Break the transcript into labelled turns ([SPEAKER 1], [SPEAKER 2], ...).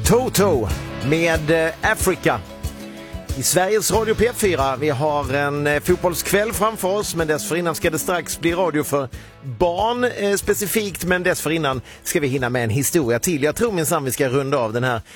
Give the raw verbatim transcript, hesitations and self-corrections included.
[SPEAKER 1] Toto med eh, Africa i Sveriges Radio P fyra. Vi har en eh, fotbollskväll framför oss, men dessförinnan ska det strax bli radio för barn eh, specifikt, men dessförinnan ska vi hinna med en historia till. Jag tror minsann vi ska runda av den här